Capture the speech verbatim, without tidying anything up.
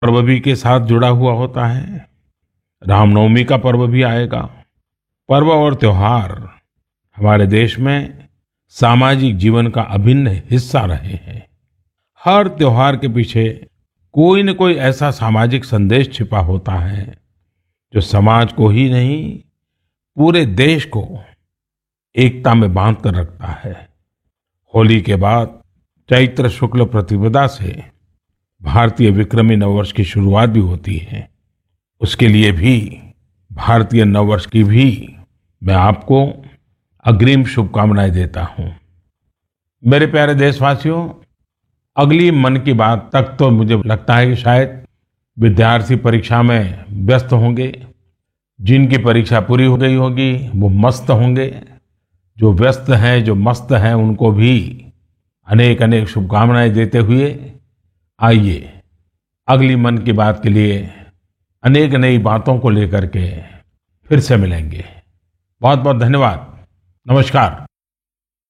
पर्व भी के साथ जुड़ा हुआ होता है। रामनवमी का पर्व भी आएगा। पर्व और त्योहार हमारे देश में सामाजिक जीवन का अभिन्न हिस्सा रहे हैं। हर त्योहार के पीछे कोई न कोई ऐसा सामाजिक संदेश छिपा होता है जो समाज को ही नहीं, पूरे देश को एकता में बांध कर रखता है। होली के बाद चैत्र शुक्ल प्रतिपदा से भारतीय विक्रमी नववर्ष की शुरुआत भी होती है। उसके लिए भी भारतीय नववर्ष की भी मैं आपको अग्रिम शुभकामनाएं देता हूं। मेरे प्यारे देशवासियों, अगली मन की बात तक तो मुझे लगता है कि शायद विद्यार्थी परीक्षा में व्यस्त होंगे। जिनकी परीक्षा पूरी हो गई होगी वो मस्त होंगे। जो व्यस्त हैं, जो मस्त हैं, उनको भी अनेक अनेक शुभकामनाएं देते हुए आइए अगली मन की बात के लिए अनेक नई बातों को लेकर के फिर से मिलेंगे। बहुत बहुत धन्यवाद। नमस्कार।